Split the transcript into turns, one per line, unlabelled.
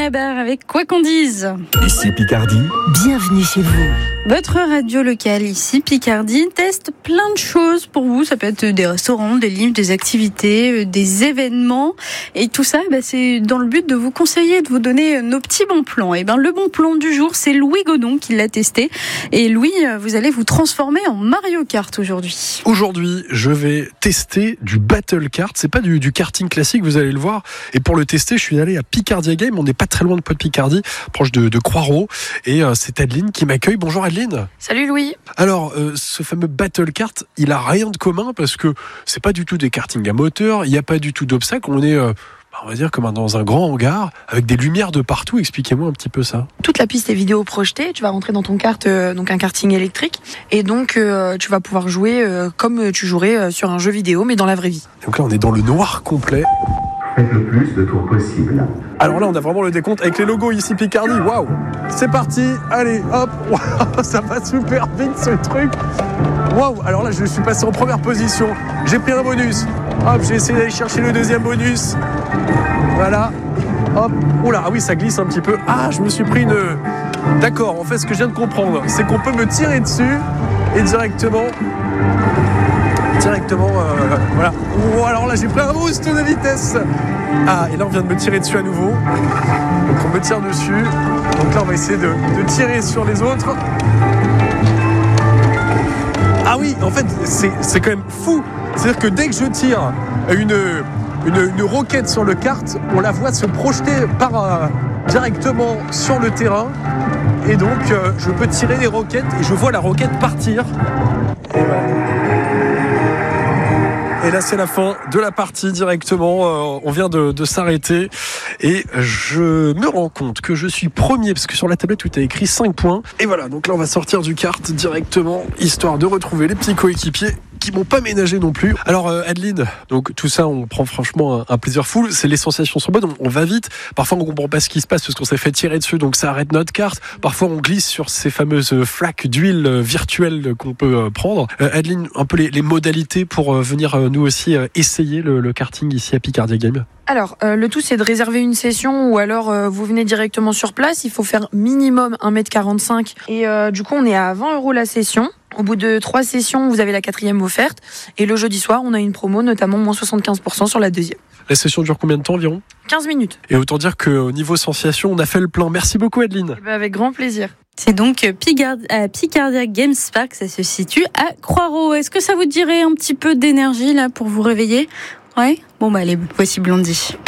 Benabar avec Quoi qu'on dise.
Ici Picardie.
Bienvenue chez vous.
Votre radio locale ici Picardie teste plein de choses pour vous. Ça peut être des restaurants, des livres, des activités, des événements. Et tout ça, c'est dans le but de vous conseiller, de vous donner nos petits bons plans. Et le bon plan du jour, c'est Louis Godon qui l'a testé. Et Louis, vous allez vous transformer en Mario Kart aujourd'hui.
Aujourd'hui, je vais tester du Battle Kart. C'est pas du karting classique, vous allez le voir. Et pour le tester, je suis allé à Picardia Game. On n'est pas très loin de Picardie, proche de Croix-Rouault. Et c'est Adeline qui m'accueille. Bonjour Adeline.
Salut Louis.
Alors, ce fameux Battle Kart, il a rien de commun parce que c'est pas du tout des kartings à moteur. Il n'y a pas du tout d'obstacles. On est... on va dire comme dans un grand hangar avec des lumières de partout. Expliquez-moi un petit peu ça.
Toute la piste est vidéo projetée. Tu vas rentrer dans ton kart, donc un karting électrique, et donc tu vas pouvoir jouer comme tu jouerais sur un jeu vidéo, mais dans la vraie vie.
Donc là, on est dans le noir complet.
Faites le plus de tours possible.
Alors là, on a vraiment le décompte avec les logos ici Picardie. Waouh! C'est parti. Allez, hop. Wow, ça va super vite ce truc. Waouh! Alors là, je suis passé en première position. J'ai pris un bonus. Hop, j'ai essayé d'aller chercher le deuxième bonus. Voilà. Hop. Oula, ah oui, ça glisse un petit peu. Ah, je me suis pris une... D'accord, en fait, ce que je viens de comprendre, c'est qu'on peut me tirer dessus et directement, voilà. Oh, alors là, j'ai pris un boost de vitesse. Ah, et là, on vient de me tirer dessus à nouveau. Donc, on me tire dessus. Donc là, on va essayer de tirer sur les autres. Ah oui, en fait, c'est quand même fou. C'est-à-dire que dès que je tire une roquette sur le kart, on la voit se projeter directement sur le terrain. Et donc, je peux tirer les roquettes et je vois la roquette partir. Et voilà. Et là, c'est la fin de la partie directement. On vient de s'arrêter. Et je me rends compte que je suis premier, parce que sur la tablette, tout est écrit 5 points. Et voilà, donc là, on va sortir du kart directement, histoire de retrouver les petits coéquipiers qui m'ont pas ménagé non plus. Alors Adeline, donc tout ça, on prend franchement un plaisir fou. C'est les sensations sont bonnes, on va vite. Parfois on comprend pas ce qui se passe parce qu'on s'est fait tirer dessus, donc ça arrête notre carte. Parfois on glisse sur ces fameuses flaques d'huile virtuelles qu'on peut prendre. Adeline, un peu les modalités pour venir nous aussi essayer le karting ici à Picardia Game.
Alors, le tout, c'est de réserver une session ou alors vous venez directement sur place. Il faut faire minimum 1m45 et du coup, on est à 20 € la session. Au bout de 3 sessions, vous avez la 4e offerte. Et le jeudi soir, on a une promo, notamment moins 75% sur la 2e.
La session dure combien de temps environ ?
15 minutes.
Et autant dire qu'au niveau sensation, on a fait le plein. Merci beaucoup Adeline.
Avec grand plaisir.
C'est donc à Picardia Games Park, ça se situe à Croix-Rouault. Est-ce que ça vous dirait un petit peu d'énergie là pour vous réveiller ? Ouais ? Bon allez, voici Blondie.